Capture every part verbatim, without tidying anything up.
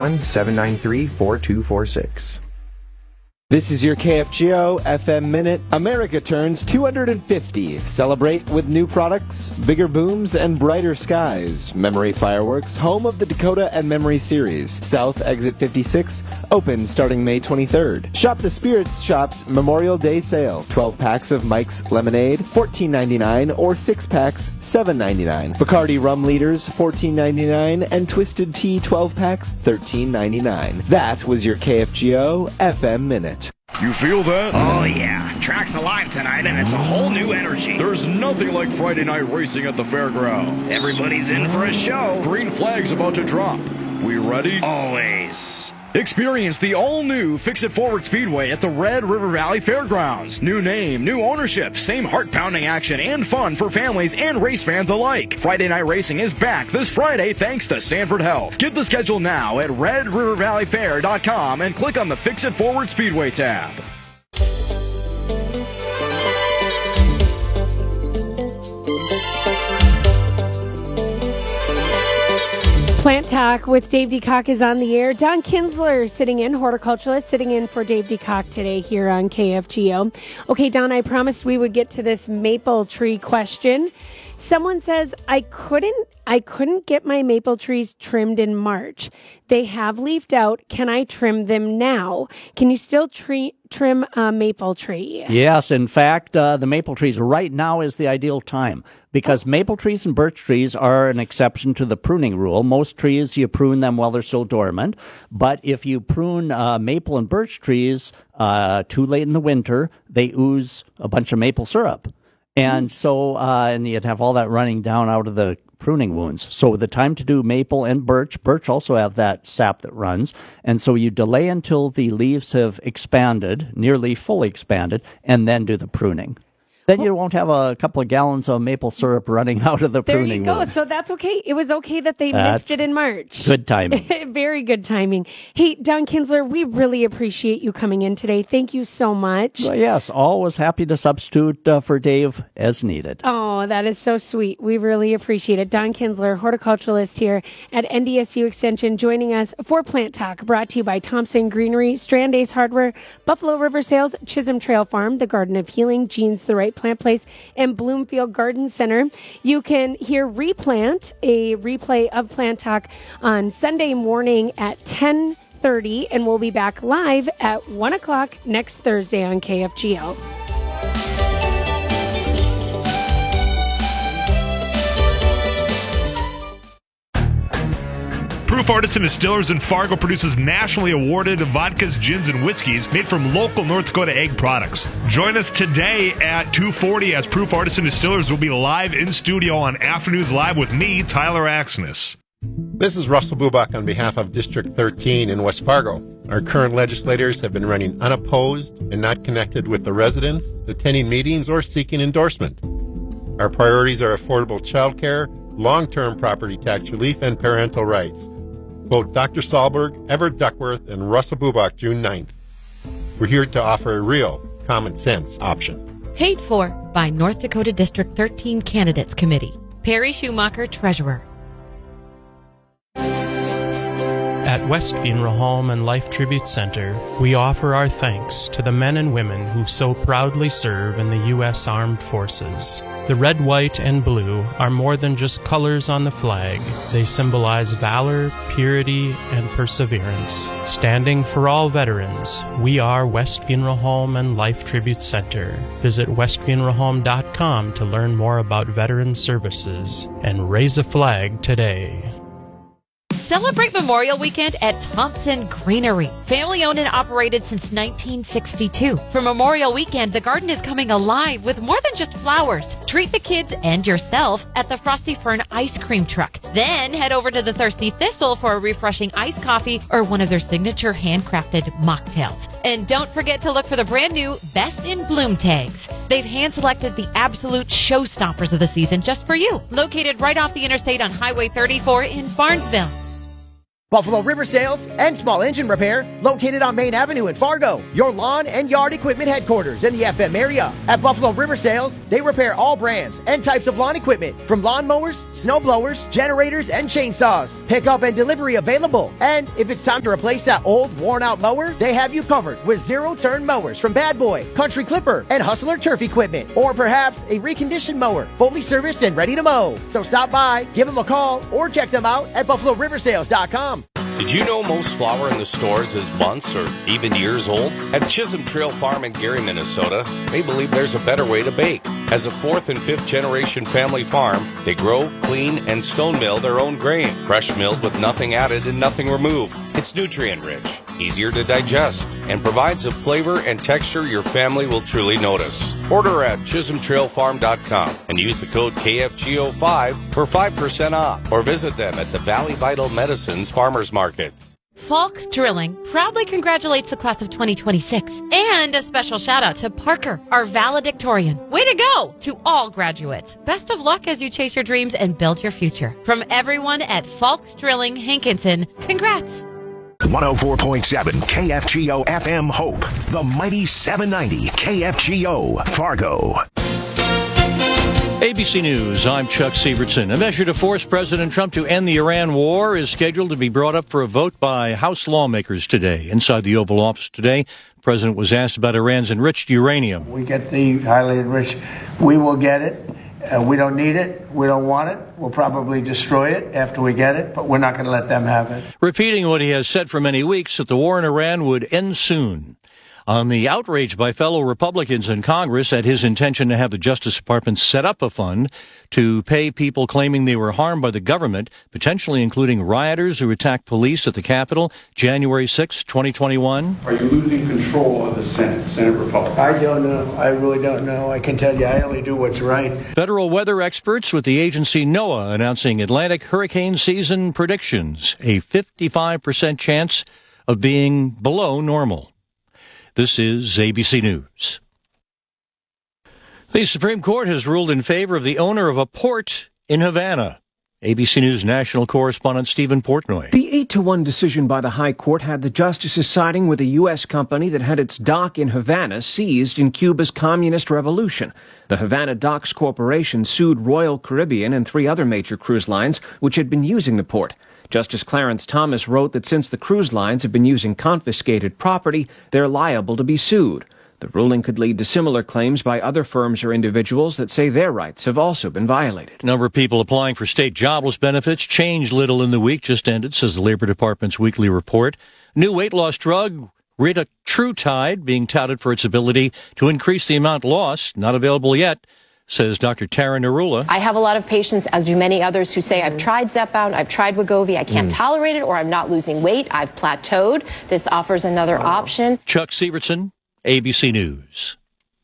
seven nine three, four two four six. This is your K F G O F M Minute. America turns two hundred fifty. Celebrate with new products, bigger booms, and brighter skies. Memory Fireworks, home of the Dakota and Memory series. South Exit fifty-six, open starting May twenty-third. Shop the Spirits Shop's Memorial Day sale. twelve packs of Mike's Lemonade, fourteen ninety-nine, or six packs, seven ninety-nine. Bacardi Rum Liters, fourteen ninety-nine, and Twisted Tea twelve packs, thirteen ninety-nine. That was your K F G O F M Minute. You feel that? Oh, yeah. Track's alive tonight, and it's a whole new energy. There's nothing like Friday night racing at the fairgrounds. Everybody's in for a show. Green flag's about to drop. We ready? Always. Experience the all-new Fix-It Forward Speedway at the Red River Valley Fairgrounds. New name, new ownership, same heart-pounding action and fun for families and race fans alike. Friday night racing is back this Friday thanks to Sanford Health. Get the schedule now at red river valley fair dot com and click on the Fix-It Forward Speedway tab. Plant Talk with Dave DeCock is on the air. Don Kinsler sitting in, horticulturalist, sitting in for Dave DeCock today here on K F G O. Okay, Don, I promised we would get to this maple tree question. Someone says, I couldn't I couldn't get my maple trees trimmed in March. They have leafed out. Can I trim them now? Can you still tree, trim a maple tree? Yes, in fact, uh, the maple trees right now is the ideal time because maple trees and birch trees are an exception to the pruning rule. Most trees, you prune them while they're still dormant. But if you prune uh, maple and birch trees uh, too late in the winter, they ooze a bunch of maple syrup. And so, uh, and you'd have all that running down out of the pruning wounds. So the time to do maple and birch, birch also have that sap that runs. And so you delay until the leaves have expanded, nearly fully expanded, and then do the pruning. Then you won't have a couple of gallons of maple syrup running out of the there pruning you go. wounds. So that's okay. It was okay that they That's missed it in March. Good timing. Very good timing. Hey, Don Kinsler, we really appreciate you coming in today. Thank you so much. Well, yes, always happy to substitute uh, for Dave as needed. Oh, that is so sweet. We really appreciate it. Don Kinsler, horticulturalist here at N D S U Extension, joining us for Plant Talk, brought to you by Thompson Greenery, Strand Ace Hardware, Buffalo River Sales, Chisholm Trail Farm, the Garden of Healing, Jeans the Right Plant Place, and Bloomfield Garden Center. You can hear Replant, a replay of Plant Talk on Sunday morning at ten thirty, and we'll be back live at one o'clock next Thursday on K F G O. Proof Artisan Distillers in Fargo produces nationally awarded vodkas, gins, and whiskeys made from local North Dakota egg products. Join us today at two forty as Proof Artisan Distillers will be live in studio on Afternoons Live with me, Tyler Axness. This is Russell Bubach on behalf of District thirteen in West Fargo. Our current legislators have been running unopposed and not connected with the residents, attending meetings, or seeking endorsement. Our priorities are affordable child care, long-term property tax relief, and parental rights. Vote Doctor Sahlberg, Everett Duckworth, and Russell Bubach June ninth. We're here to offer a real common sense option. Paid for by North Dakota District thirteen Candidates Committee. Perry Schumacher, Treasurer. At West Funeral Home and Life Tribute Center, we offer our thanks to the men and women who so proudly serve in the U S Armed Forces. The red, white, and blue are more than just colors on the flag. They symbolize valor, purity, and perseverance. Standing for all veterans, we are West Funeral Home and Life Tribute Center. Visit west funeral home dot com to learn more about veteran services and raise a flag today. Celebrate Memorial Weekend at Thompson Greenery. Family owned and operated since nineteen sixty-two. For Memorial Weekend, the garden is coming alive with more than just flowers. Treat the kids and yourself at the Frosty Fern ice cream truck. Then head over to the Thirsty Thistle for a refreshing iced coffee or one of their signature handcrafted mocktails. And don't forget to look for the brand new Best in Bloom tags. They've hand-selected the absolute showstoppers of the season just for you. Located right off the interstate on Highway thirty-four in Barnesville. Buffalo River Sales and Small Engine Repair, located on Main Avenue in Fargo. Your lawn and yard equipment headquarters in the F M area. At Buffalo River Sales, they repair all brands and types of lawn equipment, from lawnmowers, snow blowers, generators, and chainsaws. Pickup and delivery available. And if it's time to replace that old, worn-out mower, they have you covered with zero-turn mowers from Bad Boy, Country Clipper, and Hustler Turf Equipment. Or perhaps a reconditioned mower, fully serviced and ready to mow. So stop by, give them a call, or check them out at buffalo river sales dot com. Did you know most flour in the stores is months or even years old? At Chisholm Trail Farm in Gary, Minnesota, they believe there's a better way to bake. As a fourth and fifth generation family farm, they grow, clean, and stone mill their own grain, fresh milled with nothing added and nothing removed. It's nutrient rich, easier to digest, and provides a flavor and texture your family will truly notice. Order at chisholm trail farm dot com and use the code K F G O five for five percent off, or visit them at the Valley Vital Medicines Farmers Market. Falk Drilling proudly congratulates the class of twenty twenty-six. And a special shout out to Parker, our valedictorian. Way to go to all graduates. Best of luck as you chase your dreams and build your future. From everyone at Falk Drilling Hankinson, congrats. one oh four point seven K F G O F M Hope, the mighty seven ninety K F G O Fargo. A B C News, I'm Chuck Sievertson. A measure to force President Trump to end the Iran war is scheduled to be brought up for a vote by House lawmakers today. Inside the Oval Office today, the president was asked about Iran's enriched uranium. We get the highly enriched. We will get it. Uh, we don't need it. We don't want it. We'll probably destroy it after we get it, but we're not going to let them have it. Repeating what he has said for many weeks, that the war in Iran would end soon. On the outrage by fellow Republicans in Congress at his intention to have the Justice Department set up a fund to pay people claiming they were harmed by the government, potentially including rioters who attacked police at the Capitol January sixth, twenty twenty-one. Are you losing control of the Senate, Senate Republicans? I don't know. I really don't know. I can tell you I only do what's right. Federal weather experts with the agency NOAA announcing Atlantic hurricane season predictions, a fifty-five percent chance of being below normal. This is A B C News. The Supreme Court has ruled in favor of the owner of a port in Havana. A B C News national correspondent Stephen Portnoy. The eight to one decision by the High Court had the justices siding with a U S company that had its dock in Havana seized in Cuba's communist revolution. The Havana Docks Corporation sued Royal Caribbean and three other major cruise lines which had been using the port. Justice Clarence Thomas wrote that since the cruise lines have been using confiscated property, they're liable to be sued. The ruling could lead to similar claims by other firms or individuals that say their rights have also been violated. A number of people applying for state jobless benefits changed little in the week just ended, says the Labor Department's weekly report. New weight loss drug, Retatrutide, being touted for its ability to increase the amount lost, not available yet, says Doctor Tara Narula. I have a lot of patients, as do many others, who say, I've tried Zepbound, I've tried Wegovy, I can't mm. tolerate it, or I'm not losing weight, I've plateaued. This offers another oh. option. Chuck Sievertson, A B C News.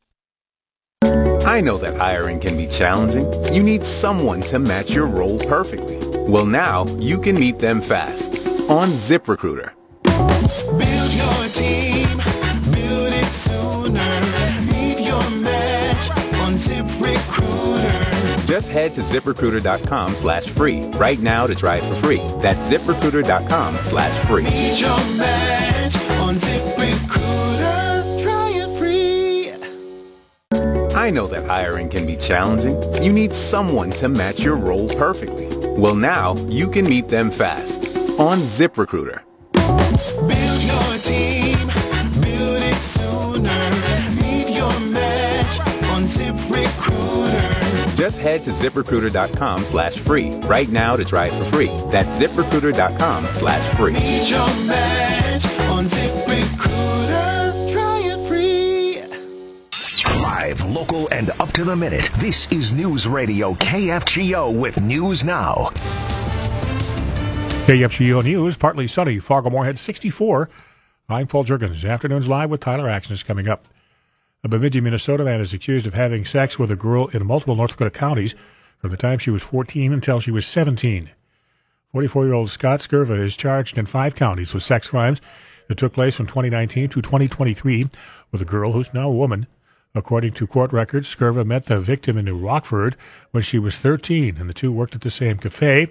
I know that hiring can be challenging. You need someone to match your role perfectly. Well, now you can meet them fast on ZipRecruiter. Build your team, build it sooner. Meet your match on ZipRecruiter. Just head to ZipRecruiter.com slash free right now to try it for free. That's ZipRecruiter.com slash free. Meet your match on ZipRecruiter. Try it free. I know that hiring can be challenging. You need someone to match your role perfectly. Well, now you can meet them fast on ZipRecruiter. Build your team, build it sooner. Meet your match on ZipRecruiter. Just head to ZipRecruiter.com slash free right now to try it for free. That's ZipRecruiter.com slash free. Meet your match on ZipRecruiter. Try it free. Live, local, and up to the minute. This is News Radio K F G O with News Now. K F G O News, partly sunny. Fargo-Moorhead sixty-four. I'm Paul Jurgens. Afternoons Live with Tyler Axon is coming up. A Bemidji, Minnesota man is accused of having sex with a girl in multiple North Dakota counties from the time she was fourteen until she was seventeen. forty-four-year-old Scott Skirva is charged in five counties with sex crimes that took place from twenty nineteen to twenty twenty-three with a girl who's now a woman. According to court records, Skirva met the victim in New Rockford when she was thirteen, and the two worked at the same cafe.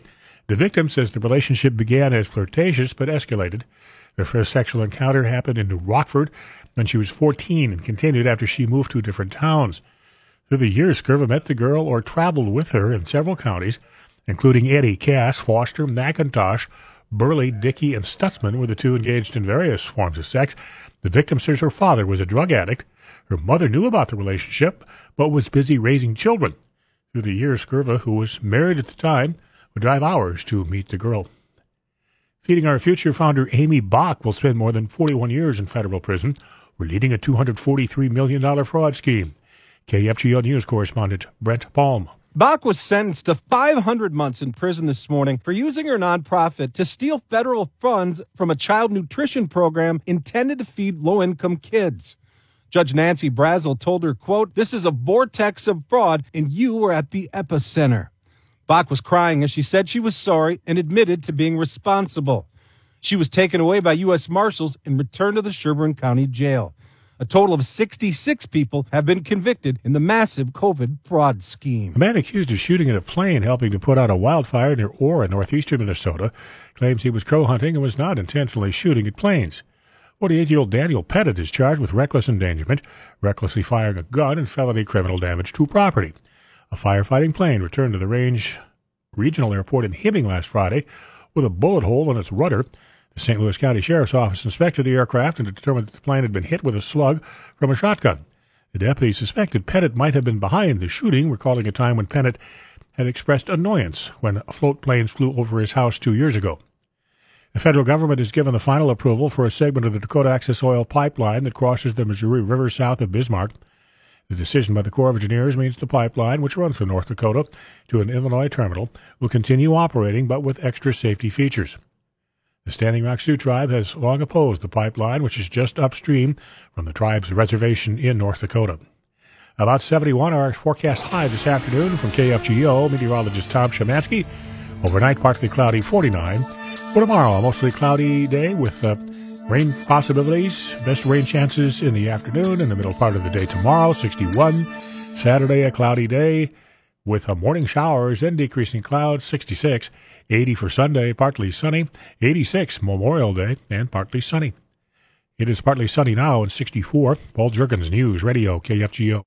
The victim says the relationship began as flirtatious but escalated. Their first sexual encounter happened in Rockford when she was fourteen and continued after she moved to different towns. Through the years, Skirva met the girl or traveled with her in several counties, including Eddie, Cass, Foster, McIntosh, Burley, Dickey, and Stutzman were the two engaged in various forms of sex. The victim says her father was a drug addict. Her mother knew about the relationship, but was busy raising children. Through the years, Skirva, who was married at the time, would drive hours to meet the girl. Feeding Our Future founder Amy Bach will spend more than forty-one years in federal prison for leading a two hundred forty-three million dollars fraud scheme. K F G O News correspondent Brent Palm. Bach was sentenced to five hundred months in prison this morning for using her nonprofit to steal federal funds from a child nutrition program intended to feed low-income kids. Judge Nancy Brazel told her, quote, "This is a vortex of fraud, and you were at the epicenter." Bach was crying as she said she was sorry and admitted to being responsible. She was taken away by U S Marshals and returned to the Sherburne County Jail. A total of sixty-six people have been convicted in the massive COVID fraud scheme. A man accused of shooting at a plane helping to put out a wildfire near Orr in northeastern Minnesota claims he was crow hunting and was not intentionally shooting at planes. forty-eight-year-old Daniel Pettit is charged with reckless endangerment, recklessly firing a gun, and felony criminal damage to property. A firefighting plane returned to the Range Regional Airport in Hibbing last Friday with a bullet hole in its rudder. The Saint Louis County Sheriff's Office inspected the aircraft and determined that the plane had been hit with a slug from a shotgun. The deputy suspected Pettit might have been behind the shooting, recalling a time when Pettit had expressed annoyance when float planes flew over his house two years ago. The federal government has given the final approval for a segment of the Dakota Access Oil Pipeline that crosses the Missouri River south of Bismarck. The decision by the Corps of Engineers means the pipeline, which runs from North Dakota to an Illinois terminal, will continue operating but with extra safety features. The Standing Rock Sioux tribe has long opposed the pipeline, which is just upstream from the tribe's reservation in North Dakota. About seventy-one, our forecast high this afternoon from K F G O, meteorologist Tom Shemansky. Overnight, partly cloudy, forty-nine. For tomorrow, a mostly cloudy day with uh, rain possibilities. Best rain chances in the afternoon and the middle part of the day tomorrow, sixty-one. Saturday, a cloudy day with uh, morning showers and decreasing clouds, sixty-six. eighty for Sunday, partly sunny. eighty-six Memorial Day, and partly sunny. It is partly sunny now and sixty-four. Paul Jurgens, News Radio, K F G O.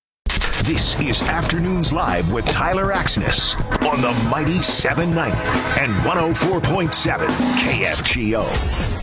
This is Afternoons Live with Tyler Axness on the Mighty seven ninety and one oh four point seven K F G O.